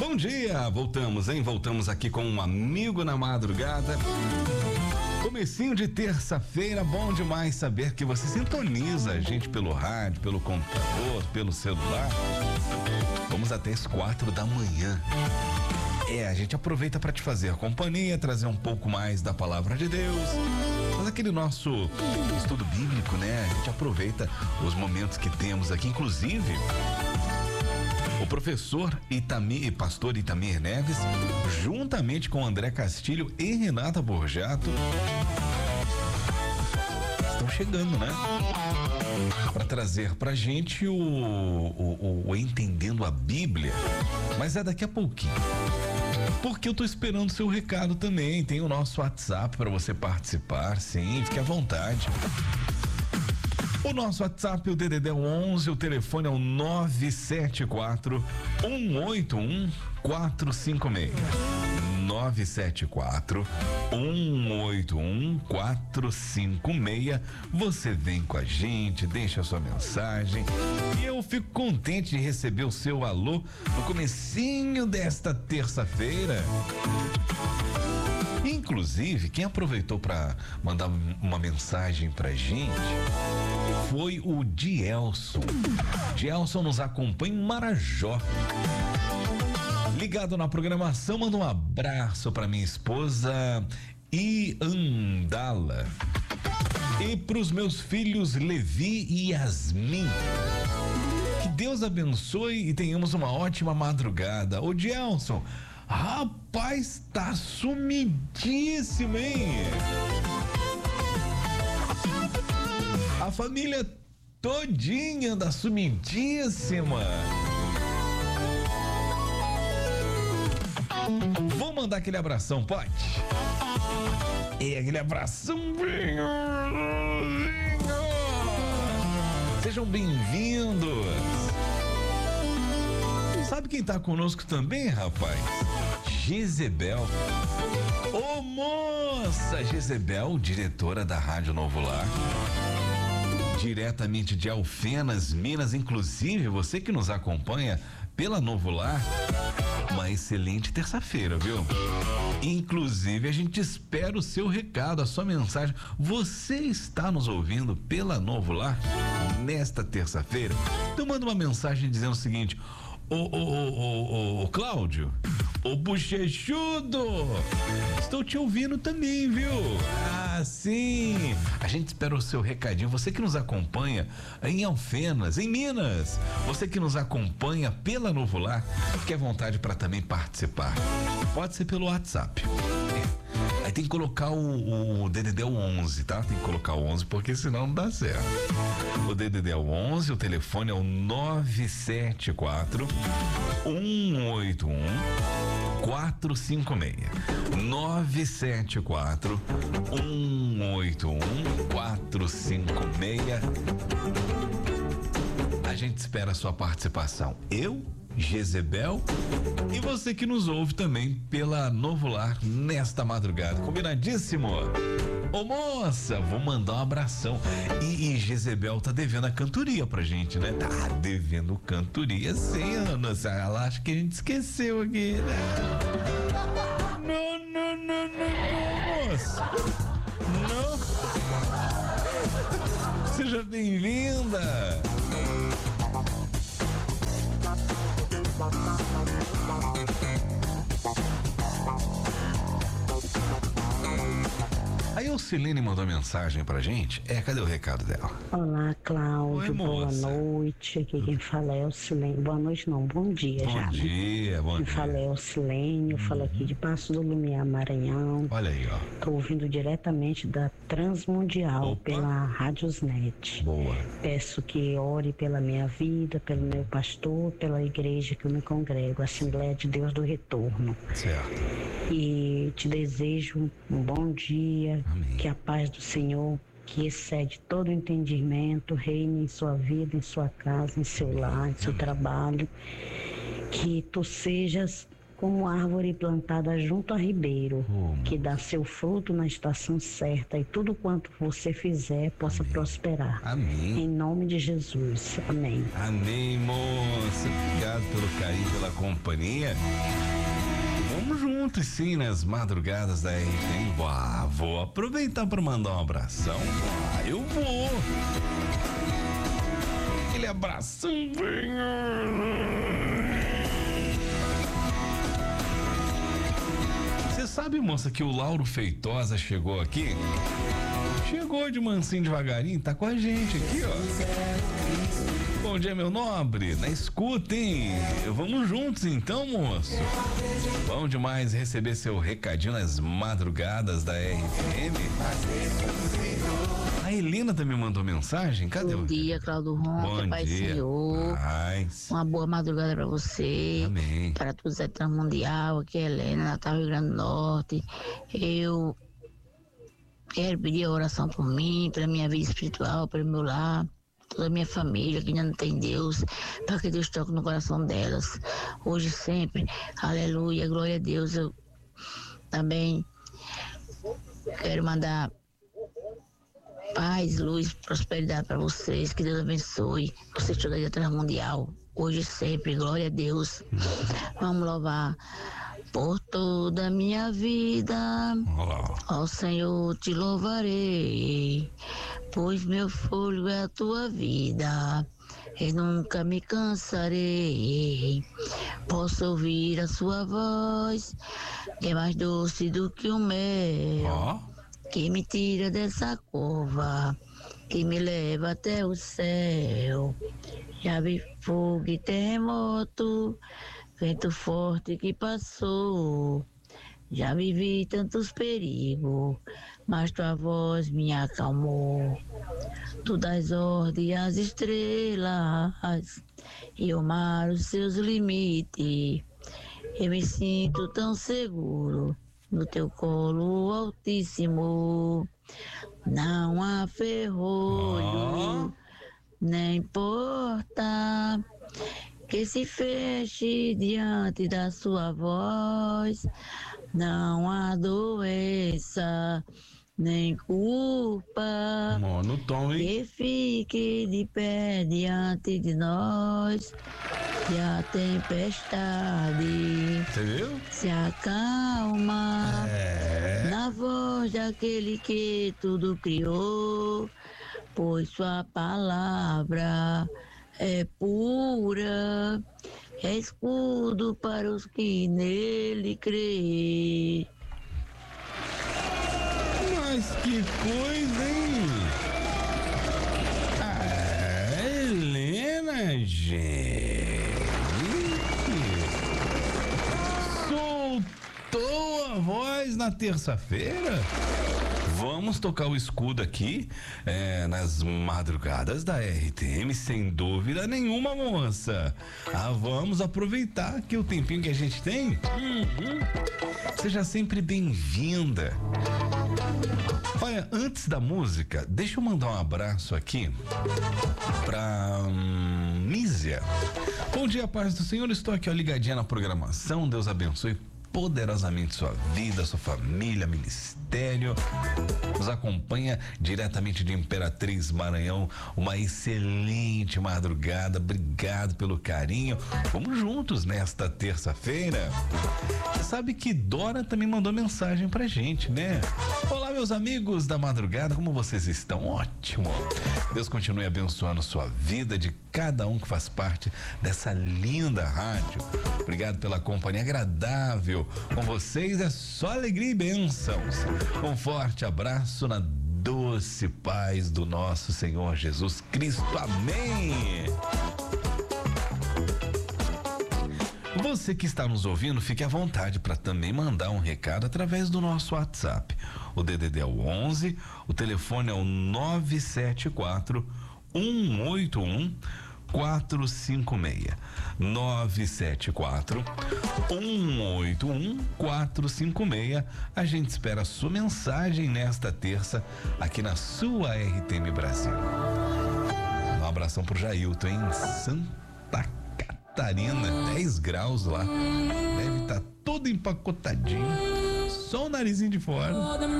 Bom dia, voltamos, hein? Voltamos aqui com um amigo na madrugada. Comecinho de terça-feira, bom demais saber que você sintoniza a gente pelo rádio, pelo computador, pelo celular. Vamos até as 4 da manhã. A gente aproveita para te fazer companhia, trazer um pouco mais da palavra de Deus, fazer aquele nosso estudo bíblico, né? A gente aproveita os momentos que temos aqui, inclusive o professor pastor Itamir Neves, juntamente com André Castilho e Renata Borjato, estão chegando, né? Para trazer pra gente o Entendendo a Bíblia, mas é daqui a pouquinho. Porque eu tô esperando o seu recado também. Tem o nosso WhatsApp para você participar, sim, fique à vontade. O nosso WhatsApp, o DDD é o 11, o telefone é o 974 181 456. 974 181 456. Você vem com a gente, deixa a sua mensagem e eu fico contente de receber o seu alô no comecinho desta terça-feira. Inclusive, quem aproveitou para mandar uma mensagem pra gente foi o Dielson. Dielson nos acompanha em Marajó. Ligado na programação, manda um abraço para minha esposa Iandala e para os meus filhos Levi e Yasmin. Que Deus abençoe e tenhamos uma ótima madrugada. Ô Dielson, rapaz, tá sumidíssimo, hein? A família todinha anda sumidíssima. Vou mandar aquele abração, pode? Aquele abração. Sejam bem-vindos. Sabe quem tá conosco também, rapaz? Jezebel. Ô moça, Jezebel, diretora da Rádio Novo Lar, diretamente de Alfenas, Minas. Inclusive, você que nos acompanha pela Novo Lar, uma excelente terça-feira, viu? Inclusive, a gente espera o seu recado, a sua mensagem. Você está nos ouvindo pela Novo Lar nesta terça-feira? Então manda uma mensagem dizendo o seguinte: ô Cláudio, ô bochechudo, estou te ouvindo também, viu? Sim, a gente espera o seu recadinho. Você que nos acompanha em Alfenas, em Minas, você que nos acompanha pela Novo Lar, fique à vontade para também participar. Pode ser pelo WhatsApp. Aí tem que colocar o DDD 11, tá? Tem que colocar o 11 porque senão não dá certo. O DDD é o 11, o telefone é o 974 181 456. 974 181 456. A gente espera a sua participação. Eu, Jezebel e você que nos ouve também pela Novo Lar nesta madrugada. Combinadíssimo? Ô moça, vou mandar um abração. E Jezebel tá devendo a cantoria pra gente, né? Tá devendo cantoria, sim, Ana. Ela acha que a gente esqueceu aqui, né? Não, moça. Não. Seja bem-vinda. Aí o Silene mandou mensagem pra gente. Cadê o recado dela? Olá, Cláudio. Oi, boa noite. Aqui quem fala é o Silene. Boa noite, não. Bom dia já. Bom dia. Quem fala é o Silene. Eu falo aqui de Passo do Lumiar, Maranhão. Olha aí, ó. Tô ouvindo diretamente da Transmundial. Opa. Pela Radiosnet. Boa. Peço que ore pela minha vida, pelo meu pastor, pela igreja que eu me congrego, Assembleia de Deus do Retorno. Certo. E te desejo um bom dia. Amém. Que a paz do Senhor, que excede todo o entendimento, reine em sua vida, em sua casa, em seu lar, em seu trabalho. Que tu sejas como árvore plantada junto a ribeiro, que dá seu fruto na estação certa e tudo quanto você fizer possa prosperar. Amém. Em nome de Jesus. Amém. Amém, moça. Obrigado pelo carinho, pela companhia. Vamos juntos, sim, nas madrugadas da RTM. Vou aproveitar para mandar um abração. Eu vou. Aquele abração. Você sabe, moça, que o Lauro Feitosa chegou aqui? Chegou de mansinho devagarinho, tá com a gente aqui, ó. Bom dia, meu nobre. Na escuta, hein? Vamos juntos então, moço. Bom demais receber seu recadinho nas madrugadas da RFM. A Helena também mandou mensagem. Cadê? Bom dia, Claudio Ronca, Pai Senhor. Uma boa madrugada pra você. Amém. Para todos da Transmundial, aqui é Helena, Natal, Rio Grande do Norte. Eu quero pedir a oração por mim, pela minha vida espiritual, pelo meu lar, toda a minha família que ainda não tem Deus, para que Deus toque no coração delas. Hoje e sempre, aleluia, glória a Deus. Eu também quero mandar paz, luz, prosperidade para vocês, que Deus abençoe vocês toda a Igreja Transmundial, hoje e sempre, glória a Deus. Vamos louvar por toda a minha vida, ao Senhor te louvarei, pois meu fôlego é a tua vida, e nunca me cansarei. Posso ouvir a sua voz, que é mais doce do que o mel, que me tira dessa cova, que me leva até o céu. Já vi fogo e terremoto, vento forte que passou. Já vivi tantos perigos, mas tua voz me acalmou. Tu dás ordem às estrelas e o mar os seus limites. Eu me sinto tão seguro no teu colo altíssimo. Não há ferrolho, nem porta que se feche diante da sua voz. Não há doença, nem culpa no tom, que fique de pé diante de nós. E a tempestade, você viu? Se acalma na voz daquele que tudo criou, pois sua palavra é pura, é escudo para os que nele crê. Mas que coisa, hein? Helena, gente. Soltou a voz na terça-feira? Vamos tocar o escudo aqui nas madrugadas da RTM, sem dúvida nenhuma, moça. Vamos aproveitar aqui o tempinho que a gente tem. Seja sempre bem-vinda. Olha, antes da música, deixa eu mandar um abraço aqui pra Nízia. Bom dia, paz do Senhor. Estou aqui, ó, ligadinha na programação. Deus abençoe poderosamente sua vida, sua família, ministério. Nos acompanha diretamente de Imperatriz, Maranhão. Uma excelente madrugada. Obrigado pelo carinho. Vamos juntos nesta terça-feira. Você sabe que Dora também mandou mensagem pra gente, né? Olá, meus amigos da madrugada, como vocês estão? Ótimo. Deus continue abençoando sua vida, de cada um que faz parte dessa linda rádio. Obrigado pela companhia agradável. Com vocês é só alegria e bênçãos. Um forte abraço na doce paz do nosso Senhor Jesus Cristo. Amém. Você que está nos ouvindo, fique à vontade para também mandar um recado através do nosso WhatsApp. O DDD é o 11, o telefone é o 974 181 456. 974 181 456. A gente espera a sua mensagem nesta terça aqui na sua RTM Brasil. Um abração pro Jailton em Santa Catarina, 10 graus lá. Deve estar todo empacotadinho. Só o narizinho de fora.